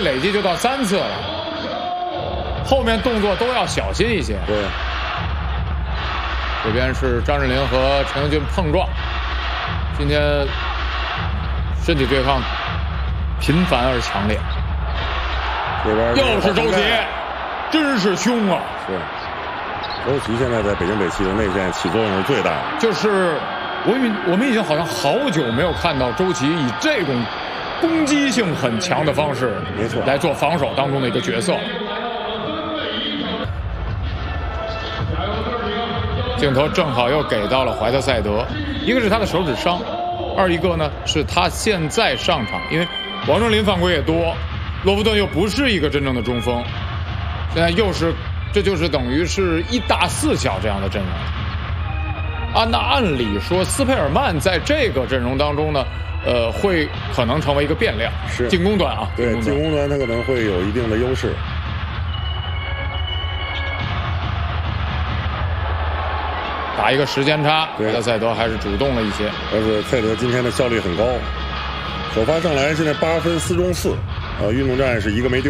累计就到3次了，后面动作都要小心一些。 对， 这边是张镇麟和陈英俊碰撞，今天身体对抗频繁而强烈。 这边又是周琦，真是凶啊！ 是，周琦现在在北京北汽的内线起作用是最大的。 就是我们已经好像好久没有看到周琦以这种攻击性很强的方式， 没错， 来做防守当中的一个角色。镜头正好又给到了怀特塞德，一个是他的手指伤，二一个呢是他现在上场，因为王哲林犯规也多，罗伯顿又不是一个真正的中锋，现在这就是等于是1大4小这样的阵容。那按理说斯佩尔曼在这个阵容当中呢，会可能成为一个变量， 是进攻端啊， 对，进攻端他可能会有一定的优势。 打一个时间差，怀特塞德还是主动了一些。 而且塞德今天的效率很高，首发上来现在8分4中4，运动战是1个没丢。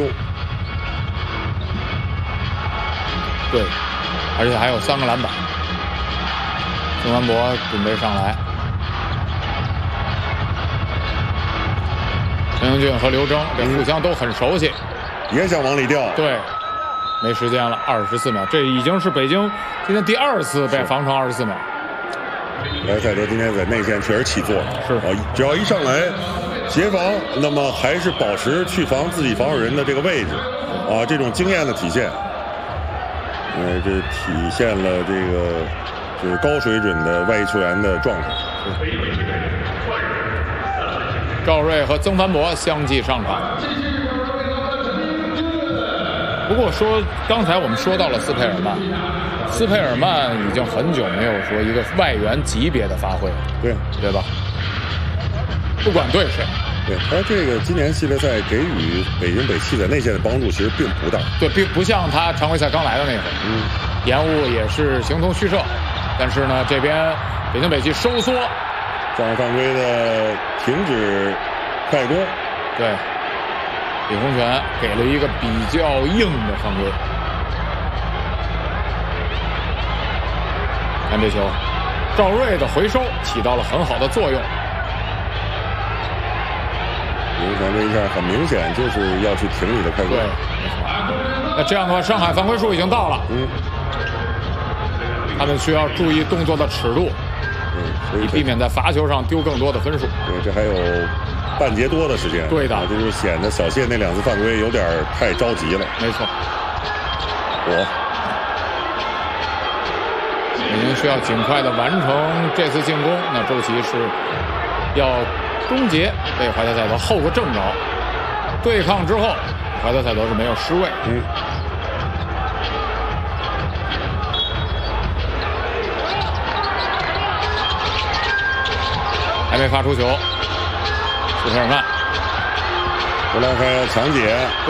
对，而且还有3个篮板。曾凡博准备上来，陈英俊和刘铮这互相都很熟悉， 也想往里掉。 对。没时间了，24秒，这已经是北京今天第2次被防成24秒。 莱塞德今天在内线确实起作， 是只要一上来协防，那么还是保持去防自己防守人的这个位置，这种经验的体现，这体现了这个就是高水准的外裔球员的状态。 赵睿和曾凡博相继上场。不过刚才我们说到了斯佩尔曼已经很久没有说一个外援级别的发挥了，对吧？不管对谁， 对，他这个今年系列赛给予北京北汽在内线的帮助其实并不大， 对，并不像他常规赛刚来的那会儿，延误也是形同虚设，但是呢，这边北京北汽收缩， 犯规的停止快攻， 对。李洪权给了一个比较硬的犯规，看这球，赵睿的回收起到了很好的作用。 李洪权这一下很明显就是要去停你的快攻。 对，没错。那这样的话，上海犯规数已经到了，他们需要注意动作的尺度，以避免在罚球上丢更多的分数。 对，这还有半节多的时间， 对的， 这就显得小谢那2次犯规有点太着急了。 没错，北京需要尽快的完成这次进攻。那周琦是要终结被怀特塞德后个正着对抗之后，怀特塞德是没有失位。还没发出球。斯佩尔曼， 布拉开要抢解， 对，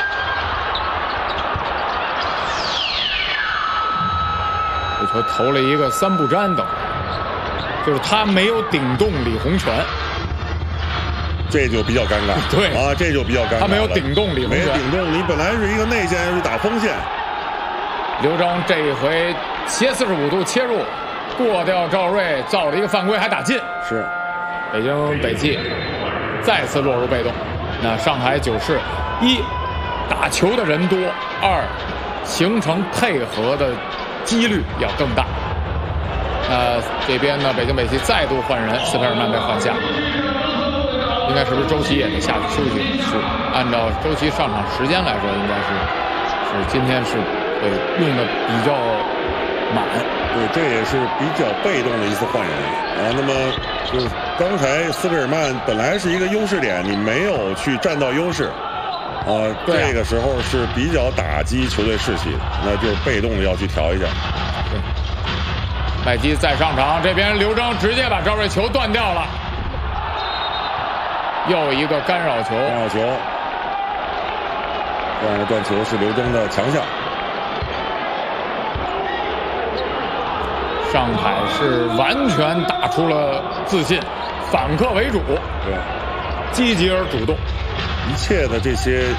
这球投了一个3不沾等，就是他没有顶动李洪权， 这就比较尴尬。 对这就比较尴尬。 他没有顶动李洪权， 没顶动，你本来是一个内线，是打锋线。 刘铮这一回斜45度切入，过掉赵睿，造了一个犯规，还打进。 是， 北京北汽再次落入被动。那上海九市1打球的人多，2形成配合的几率要更大。这边呢，北京北汽再度换人，斯佩尔曼被换下，应该是不是周琦也得下去休息？是，按照周琦上场时间来说，应该是今天是用的比较满。 对，这也是比较被动的一次换人那么就是刚才斯佩尔曼本来是一个优势点，你没有去占到优势这个时候是比较打击球队士气，那就是被动的要去调一下。 对，麦基再上场，这边刘铮直接把赵睿球断掉了，又一个干扰球。这样的断球是刘铮的强项。上海是完全打出了自信，反客为主， 对， 积极而主动。 一切的这些